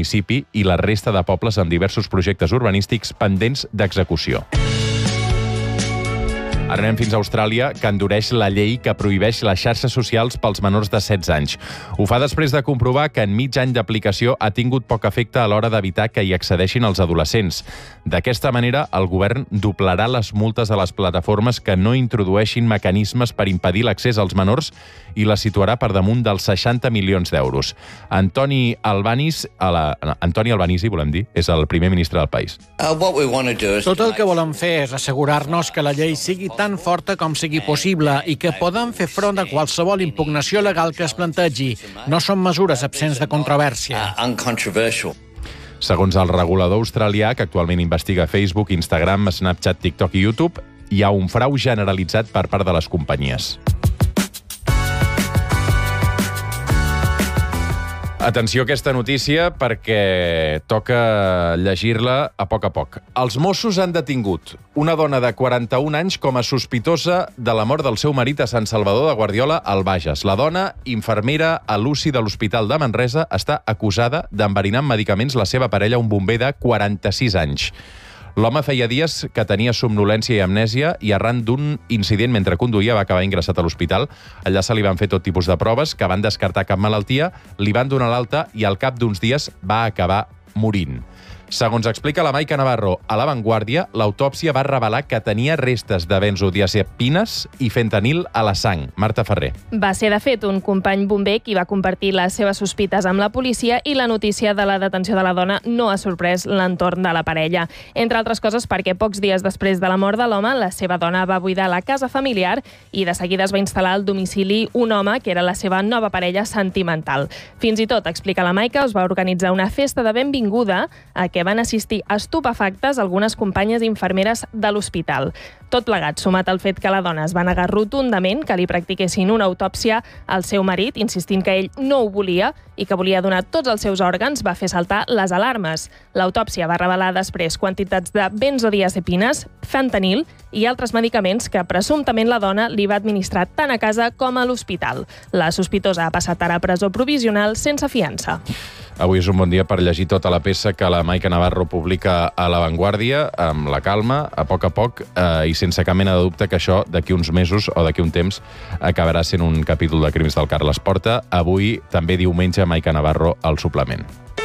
municipi i la resta de pobles amb diversos projectes urbanístics pendents d'execució. Ara anem fins a Austràlia, que endureix la llei que prohibeix les xarxes socials pels menors de 16 anys. Ho fa després de comprovar que en mig any d'aplicació ha tingut poc efecte a l'hora d'evitar que hi accedeixin els adolescents. D'aquesta manera, el govern doblarà les multes a les plataformes que no introdueixin mecanismes per impedir l'accés als menors i la situarà per damunt dels 60 milions d'euros. Antoni Albanese, volem dir, és el primer ministre del país. Tot el que volem fer és assegurar-nos que la llei sigui tan forta com sigui possible i que podem fer front a qualsevol impugnació legal que es plantegi. No són mesures absents de controvèrsia. Segons el regulador australià, que actualment investiga Facebook, Instagram, Snapchat, TikTok i YouTube, hi ha un frau generalitzat per part de les companyies. Atenció a aquesta notícia perquè toca llegir-la a poc. Els Mossos han detingut una dona de 41 anys com a sospitosa de la mort del seu marit a Sant Salvador de Guardiola, al Bages. La dona, infermera a l'UCI de l'Hospital de Manresa, està acusada d'enverinar amb medicaments la seva parella, un bomber de 46 anys. L'home feia dies que tenia somnolència i amnèsia i arran d'un incident mentre conduïa va acabar ingressat a l'hospital. Allà se li van fer tot tipus de proves que van descartar cap malaltia, li van donar l'alta i al cap d'uns dies va acabar morint. Segons explica la Maica Navarro a La Vanguardia, l'autòpsia va revelar que tenia restes de benzodiazepines i fentanil a la sang. Marta Ferrer. Va ser, de fet, un company bomber qui va compartir les seves sospites amb la policia i la notícia de la detenció de la dona no ha sorprès l'entorn de la parella. Entre altres coses perquè pocs dies després de la mort de l'home, la seva dona va buidar la casa familiar i de seguida es va instal·lar al domicili un home que era la seva nova parella sentimental. Fins i tot, explica la Maica, es va organitzar una festa de benvinguda a què van assistir estupefactes algunes companyes infermeres de l'hospital. Tot plegat, sumat al fet que la dona es va negar rotundament que li practiquessin una autòpsia al seu marit, insistint que ell no ho volia i que volia donar tots els seus òrgans, va fer saltar les alarmes. L'autòpsia va revelar després quantitats de benzodiazepines, fentanil i altres medicaments que presumptament la dona li va administrar tant a casa com a l'hospital. La sospitosa ha passat ara a presó provisional sense fiança. Avui és un bon dia per llegir tota la peça que la Maica Navarro publica a La Vanguardia, amb la calma, a poc, i sense cap mena de dubte que això, d'aquí uns mesos o d'aquí un temps, acabarà sent un capítol de Crims del Carles Porta. Avui, també diumenge, Maica Navarro al suplement.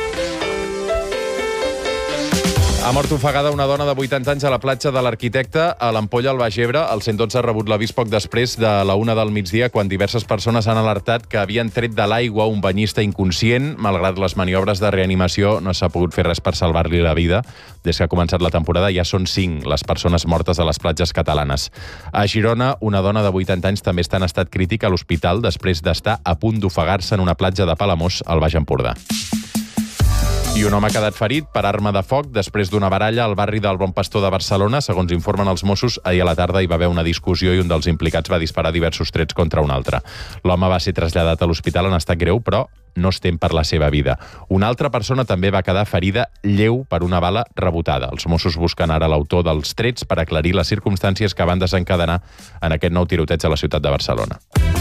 Ha mort ofegada una dona de 80 anys a la platja de l'Arquitecte a l'Ampolla, al Baix Ebre. El 112 ha rebut l'avís poc després de la 1 del migdia, quan diverses persones han alertat que havien tret de l'aigua un banyista inconscient. Malgrat les maniobres de reanimació, no s'ha pogut fer res per salvar-li la vida. Des que ha començat la temporada ja són 5 les persones mortes a les platges catalanes. A Girona, una dona de 80 anys també està en estat crític a l'hospital després d'estar a punt d'ofegar-se en una platja de Palamós, al Baix Empordà. I un home ha quedat ferit per arma de foc després d'una baralla al barri del Bon Pastor de Barcelona. Segons informen els Mossos, ahir a la tarda hi va haver una discussió i un dels implicats va disparar diversos trets contra un altre. L'home va ser traslladat a l'hospital en estat greu, però no es tem per la seva vida. Una altra persona també va quedar ferida lleu per una bala rebotada. Els Mossos busquen ara l'autor dels trets per aclarir les circumstàncies que van desencadenar en aquest nou tiroteig a la ciutat de Barcelona.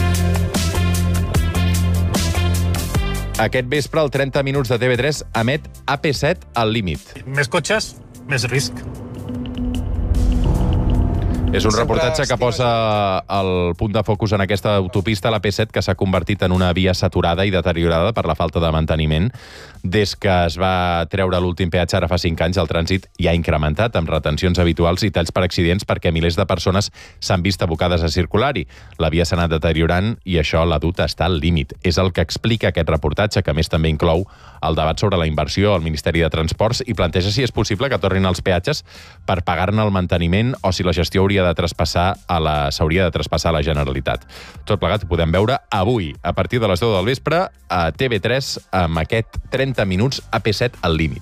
Aquest vespre, el 30 minuts de TV3 emet AP7 al límit. Més cotxes, més risc. És un reportatge que posa el punt de focus en aquesta autopista, la P7, que s'ha convertit en una via saturada i deteriorada per la falta de manteniment. Des que es va treure l'últim peatge ara fa 5 anys, el trànsit ja ha incrementat amb retencions habituals i talls per accidents perquè milers de persones s'han vist abocades a circular-hi. La via s'ha anat deteriorant i això l'ha dut a estar al límit. És el que explica aquest reportatge, que a més també inclou el debat sobre la inversió al Ministeri de Transports i planteja si és possible que tornin els peatges per pagar-ne el manteniment o si la gestió s'hauria de traspassar a la Generalitat. Tot plegat ho podem veure avui, a partir de les 10 del vespre, a TV3, amb aquest 30 minuts AP7 al límit.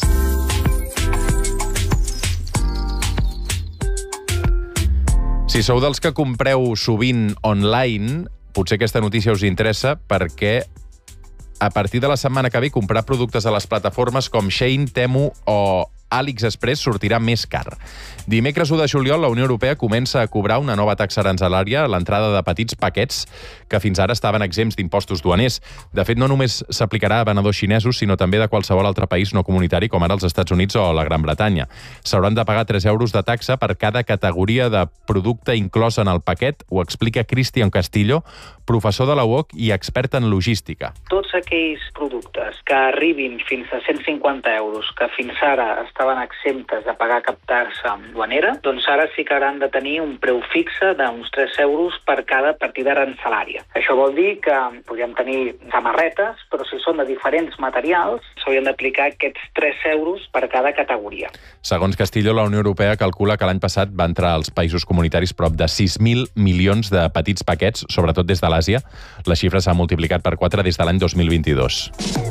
Si sou dels que compreu sovint online, potser aquesta notícia us interessa perquè a partir de la setmana que ve comprar productes a les plataformes com Shein, Temu o AliExpress sortirà més car. Dimecres 1 de juliol, la Unió Europea comença a cobrar una nova taxa aranzelària a l'entrada de petits paquets que fins ara estaven exempts d'impostos duaners. De fet, no només s'aplicarà a venedors xinesos, sinó també de qualsevol altre país no comunitari, com ara els Estats Units o la Gran Bretanya. S'hauran de pagar 3 euros de taxa per cada categoria de producte inclòs en el paquet, ho explica Cristian Castillo, professor de la UOC i expert en logística. Tots aquells productes que arribin fins a 150 euros, que fins ara estaven exemptes de pagar cap taxa duanera, doncs ara sí que hauran de tenir un preu fixe d'uns 3 euros per cada partida arancelària. Això vol dir que podríem tenir samarretes, però si són de diferents materials, s'haurien d'aplicar aquests 3 euros per cada categoria. Segons Castillo, la Unió Europea calcula que l'any passat va entrar als països comunitaris prop de 6.000 milions de petits paquets, sobretot des de l'Àsia. La xifra s'ha multiplicat per 4 des de l'any 2022.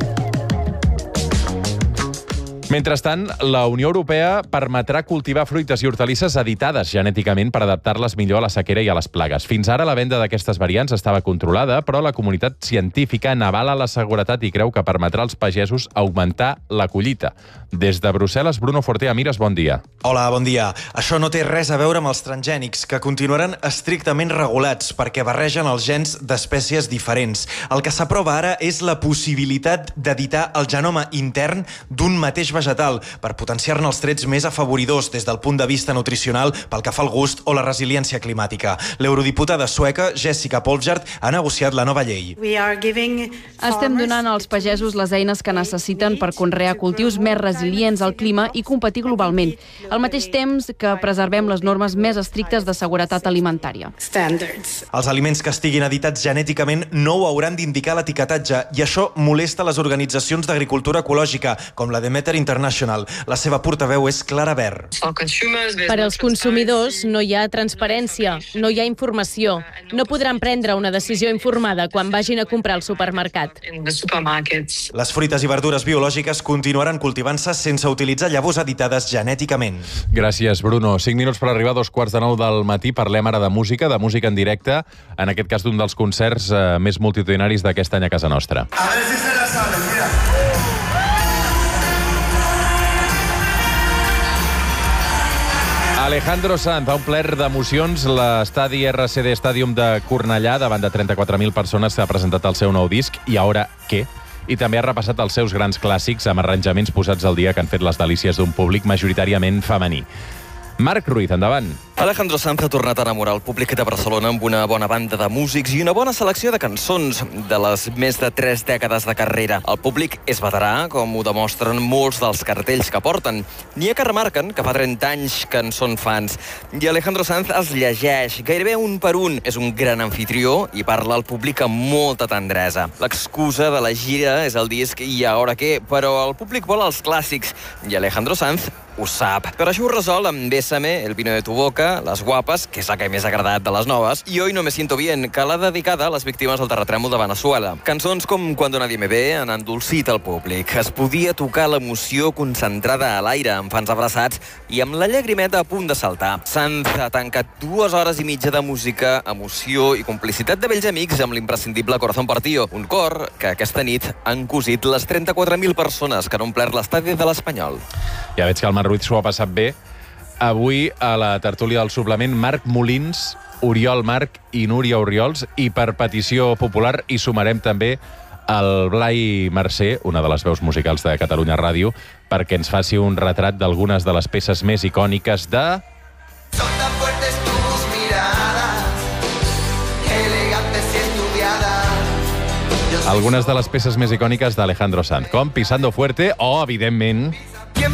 Mentrestant, la Unió Europea permetrà cultivar fruites i hortalisses editades genèticament per adaptar-les millor a la sequera i a les plagues. Fins ara la venda d'aquestes variants estava controlada, però la comunitat científica n'avala la seguretat i creu que permetrà als pagesos augmentar la collita. Des de Brussel·les, Bruno Forte, Amires, bon dia. Hola, bon dia. Això no té res a veure amb els transgènics, que continuaran estrictament regulats perquè barregen els gens d'espècies diferents. El que s'aprova ara és la possibilitat d'editar el genoma intern d'un mateix vegetal per potenciar-ne els trets més afavoridors des del punt de vista nutricional pel que fa al gust o la resiliència climàtica. L'eurodiputada sueca Jessica Polfjard ha negociat la nova llei. Estem donant als pagesos les eines que necessiten per conrear cultius més resilients al clima i competir globalment, al mateix temps que preservem les normes més estrictes de seguretat alimentària. Els aliments que estiguin editats genèticament no ho hauran d'indicar l'etiquetatge i això molesta les organitzacions d'agricultura ecològica, com la Demeter International. La seva portaveu és Clara Ver. Per als consumidors no hi ha transparència, no hi ha informació. No podran prendre una decisió informada quan vagin a comprar al supermercat. Les fruites i verdures biològiques continuaran cultivant-se sense utilitzar llavors editades genèticament. Gràcies, Bruno. 5 minuts per arribar a 2:45 del matí. Parlem ara de música en directe, en aquest cas d'un dels concerts més multitudinaris d'aquest any a casa nostra. A ver si se la saben, mira. Alejandro Sanz ha omplert d'emocions l'estadi RCD Stadium de Cornellà davant de 34.000 persones que ha presentat el seu nou disc I Ahora Què? I també ha repassat els seus grans clàssics amb arranjaments posats al dia que han fet les delícies d'un públic majoritàriament femení. Marc Ruiz, endavant. Alejandro Sanz ha tornat a enamorar el públic de Barcelona amb una bona banda de músics i una bona selecció de cançons de les més de 3 dècades de carrera. El públic és veterà, com ho demostren molts dels cartells que porten. N'hi ha que remarquen que fa 30 anys que en són fans. I Alejandro Sanz es llegeix gairebé un per un. És un gran anfitrió i parla al públic amb molta tendresa. L'excusa de la gira és el disc I Ahora Què, però el públic vol els clàssics i Alejandro Sanz ho sap. Per això ho resol amb Bésame, El vino de tu boca, Las guapes, que és la que més ha agradat de les noves, i Hoy no me siento bien, que l'ha dedicada a les víctimes del terratrèmol de Venezuela. Cançons com Cuando nadie me ve han endolcit el públic. Es podia tocar l'emoció concentrada a l'aire, amb fans abraçats i amb la llagrimeta a punt de saltar. Sanz ha tancat 2 hores i mitja de música, emoció i complicitat de vells amics amb l'imprescindible Corazón Partido, un cor que aquesta nit han cosit les 34.000 persones que han omplert l'estadi de l'Espanyol. Ja veig que el Marc Ruiz s'ho ha passat bé. Avui, a la tertúlia del suplement, Marc Molins, Oriol Marc i Núria Oriols, i per petició popular hi sumarem també el Blai Mercè, una de les veus musicals de Catalunya Ràdio, perquè ens faci un retrat d'algunes de les peces més icòniques de... Son tan fuertes tus miradas, elegantes y estudiadas. Algunes de les peces més icòniques d'Alejandro Sanz, com Pisando Fuerte o, evidentment...